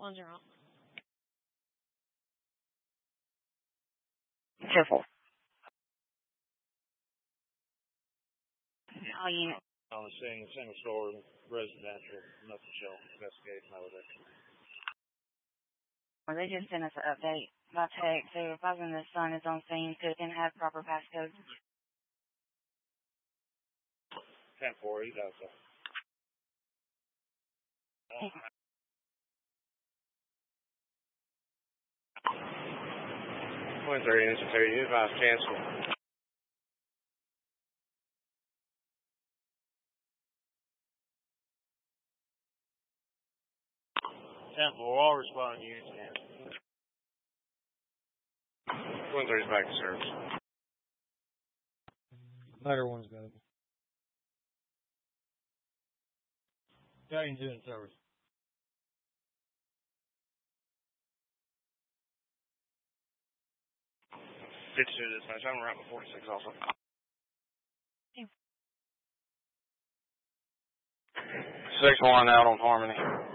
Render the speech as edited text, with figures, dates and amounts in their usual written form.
10. Careful. All units. On the scene, single story, residential, nothing shall investigate over there. Well, they just sent us an update by text. They're advising the son is on scene, so it didn't have proper passcodes. 10-4, he does that. 23 Institute, you advise cancel. 10-4, all responding units cancel. 23's back to service. Later one's got it. Guardian's in service. 52 dispatch, I'm around 46 also. 6-1 out on Harmony.